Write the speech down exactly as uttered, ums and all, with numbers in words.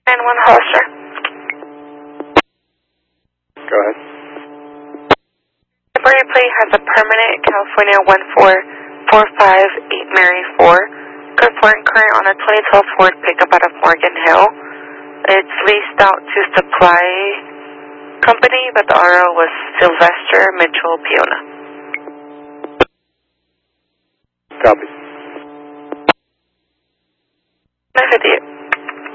nine one Hollister. Go ahead. Library plate has a permanent California one four four five eight Mary four. Good foreign current on a twenty twelve Ford pickup out of Morgan Hill. It's leased out to Supply Company, but the R O was Sylvester Mitchell Piona. Copy. nine fifty-eight.